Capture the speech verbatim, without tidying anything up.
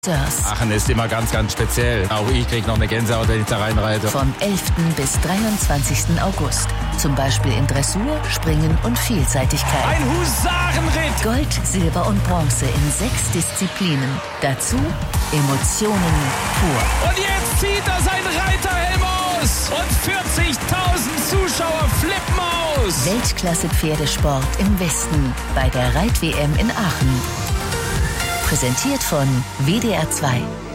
Aachen ist immer ganz, ganz speziell. Auch ich kriege noch eine Gänsehaut, wenn ich da reinreite. Vom elften bis dreiundzwanzigsten August. Zum Beispiel in Dressur, Springen und Vielseitigkeit. Ein Husarenritt! Gold, Silber und Bronze in sechs Disziplinen. Dazu Emotionen pur. Und jetzt zieht er seinen Reiterhelm aus. Und vierzigtausend Zuschauer flippen aus. Weltklasse-Pferdesport im Westen bei der Reit-W M in Aachen. Präsentiert von W D R zwei.